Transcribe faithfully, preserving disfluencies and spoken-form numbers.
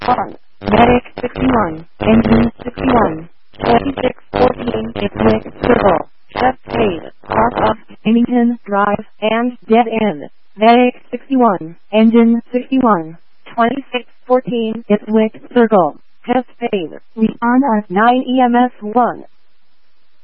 one. Medic sixty-one, engine sixty-one, twenty-six fourteen, Ipswich Circle, Chef Aid, off of Hemington Drive, and dead end. Medic sixty-one, engine sixty-one, twenty-six fourteen, Ipswich Circle, Chef Aid, respond at nine E M S one.